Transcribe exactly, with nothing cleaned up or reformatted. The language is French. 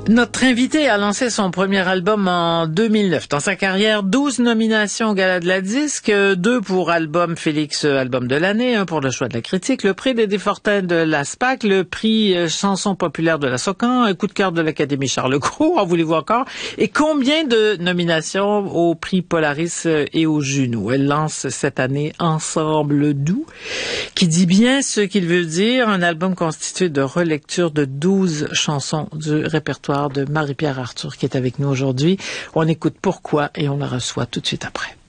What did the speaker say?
Notre invité a lancé son premier album en deux mille neuf. Dans sa carrière, douze nominations au Gala de la Disque, deux pour album Félix Album de l'année, un pour le choix de la critique, le prix des Desfortins de la SPAC, le prix Chanson populaire de la Socan, un coup de cœur de l'Académie Charles Cros, en voulez-vous encore? Et combien de nominations au prix Polaris et au Juno? Elle lance cette année Ensemble doux, qui dit bien ce qu'il veut dire, un album constitué de relectures de douze chansons du répertoire de Marie-Pierre Arthur qui est avec nous aujourd'hui. On écoute Pourquoi et on la reçoit tout de suite après.